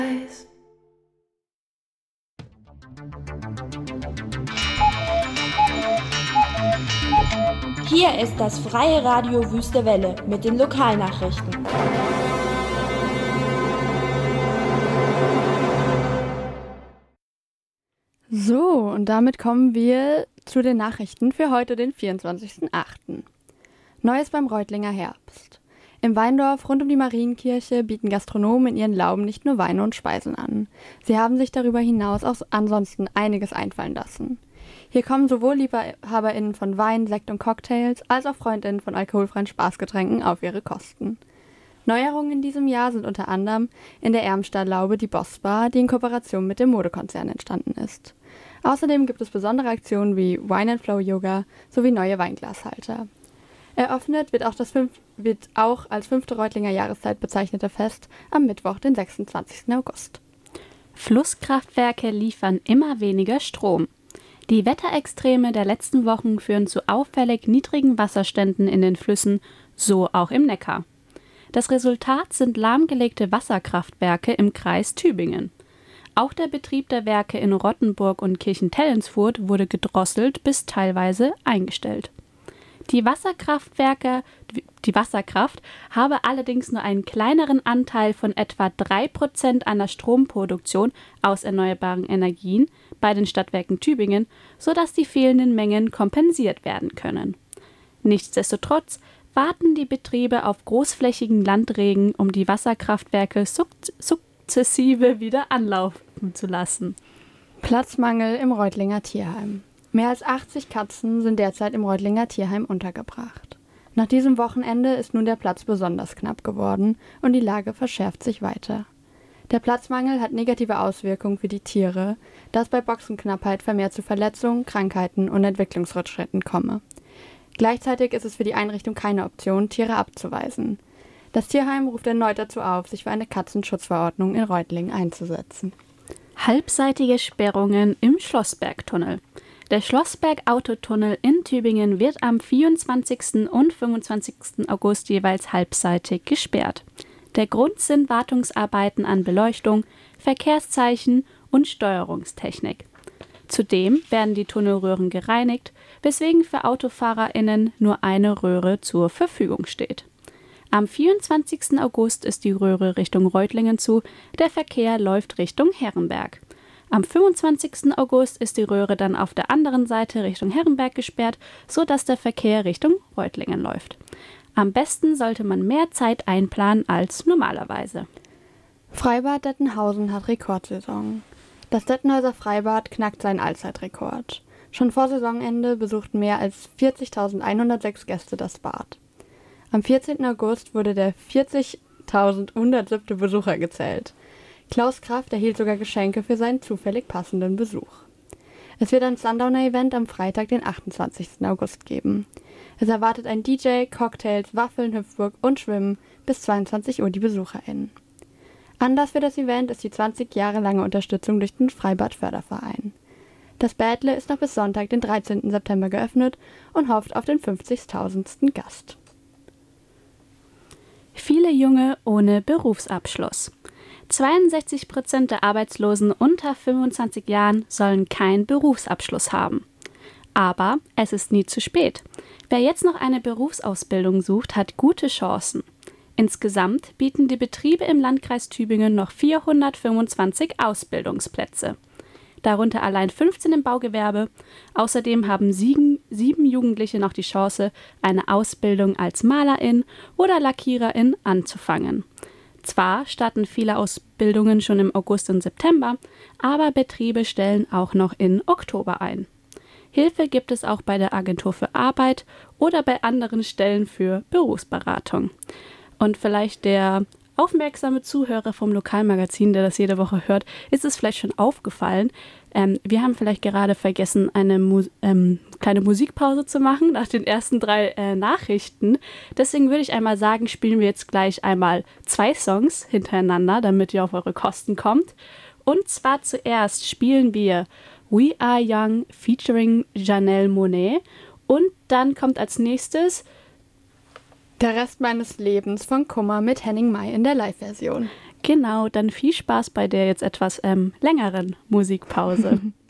Hier ist das Freie Radio Wüste Welle mit den Lokalnachrichten. So, und damit kommen wir zu den Nachrichten für heute, den 24.08. Neues beim Reutlinger Herbst. Im Weindorf rund um die Marienkirche bieten Gastronomen in ihren Lauben nicht nur Weine und Speisen an. Sie haben sich darüber hinaus auch ansonsten einiges einfallen lassen. Hier kommen sowohl LiebhaberInnen von Wein, Sekt und Cocktails als auch FreundInnen von alkoholfreien Spaßgetränken auf ihre Kosten. Neuerungen in diesem Jahr sind unter anderem in der Ermstad-Laube die Boss Bar, die in Kooperation mit dem Modekonzern entstanden ist. Außerdem gibt es besondere Aktionen wie Wine & Flow Yoga sowie neue Weinglashalter. Eröffnet wird auch als 5. Reutlinger Jahreszeit bezeichnete Fest am Mittwoch, den 26. August. Flusskraftwerke liefern immer weniger Strom. Die Wetterextreme der letzten Wochen führen zu auffällig niedrigen Wasserständen in den Flüssen, so auch im Neckar. Das Resultat sind lahmgelegte Wasserkraftwerke im Kreis Tübingen. Auch der Betrieb der Werke in Rottenburg und Kirchentellensfurt wurde gedrosselt bis teilweise eingestellt. Die Wasserkraft habe allerdings nur einen kleineren Anteil von etwa 3% an der Stromproduktion aus erneuerbaren Energien bei den Stadtwerken Tübingen, sodass die fehlenden Mengen kompensiert werden können. Nichtsdestotrotz warten die Betriebe auf großflächigen Landregen, um die Wasserkraftwerke sukzessive wieder anlaufen zu lassen. Platzmangel im Reutlinger Tierheim. Mehr als 80 Katzen sind derzeit im Reutlinger Tierheim untergebracht. Nach diesem Wochenende ist nun der Platz besonders knapp geworden und die Lage verschärft sich weiter. Der Platzmangel hat negative Auswirkungen für die Tiere, da es bei Boxenknappheit vermehrt zu Verletzungen, Krankheiten und Entwicklungsrückschritten komme. Gleichzeitig ist es für die Einrichtung keine Option, Tiere abzuweisen. Das Tierheim ruft erneut dazu auf, sich für eine Katzenschutzverordnung in Reutlingen einzusetzen. Halbseitige Sperrungen im Schlossbergtunnel. Der Schlossberg-Autotunnel in Tübingen wird am 24. und 25. August jeweils halbseitig gesperrt. Der Grund sind Wartungsarbeiten an Beleuchtung, Verkehrszeichen und Steuerungstechnik. Zudem werden die Tunnelröhren gereinigt, weswegen für AutofahrerInnen nur eine Röhre zur Verfügung steht. Am 24. August ist die Röhre Richtung Reutlingen zu, der Verkehr läuft Richtung Herrenberg. Am 25. August ist die Röhre dann auf der anderen Seite Richtung Herrenberg gesperrt, sodass der Verkehr Richtung Reutlingen läuft. Am besten sollte man mehr Zeit einplanen als normalerweise. Freibad Dettenhausen hat Rekordsaison. Das Dettenhäuser Freibad knackt seinen Allzeitrekord. Schon vor Saisonende besuchten mehr als 40.106 Gäste das Bad. Am 14. August wurde der 40.107. Besucher gezählt. Klaus Kraft erhielt sogar Geschenke für seinen zufällig passenden Besuch. Es wird ein Sundowner-Event am Freitag, den 28. August geben. Es erwartet ein DJ, Cocktails, Waffeln, Hüpfburg und Schwimmen bis 22 Uhr die BesucherInnen. Anlass für das Event ist die 20 Jahre lange Unterstützung durch den Freibad-Förderverein. Das Bädle ist noch bis Sonntag, den 13. September geöffnet und hofft auf den 50.000. Gast. Viele Junge ohne Berufsabschluss. 62% der Arbeitslosen unter 25 Jahren sollen keinen Berufsabschluss haben. Aber es ist nie zu spät. Wer jetzt noch eine Berufsausbildung sucht, hat gute Chancen. Insgesamt bieten die Betriebe im Landkreis Tübingen noch 425 Ausbildungsplätze. Darunter allein 15 im Baugewerbe. Außerdem haben 7 Jugendliche noch die Chance, eine Ausbildung als Malerin oder Lackiererin anzufangen. Zwar starten viele Ausbildungen schon im August und September, aber Betriebe stellen auch noch in Oktober ein. Hilfe gibt es auch bei der Agentur für Arbeit oder bei anderen Stellen für Berufsberatung. Und vielleicht der aufmerksame Zuhörer vom Lokalmagazin, der das jede Woche hört, ist es vielleicht schon aufgefallen. Wir haben vielleicht gerade vergessen, eine kleine Musikpause zu machen nach den ersten 3 Nachrichten. Deswegen würde ich einmal sagen, spielen wir jetzt gleich einmal 2 Songs hintereinander, damit ihr auf eure Kosten kommt. Und zwar zuerst spielen wir We Are Young featuring Janelle Monáe und dann kommt als nächstes Der Rest meines Lebens von Kummer mit Henning May in der Live-Version. Genau, dann viel Spaß bei der jetzt etwas längeren Musikpause.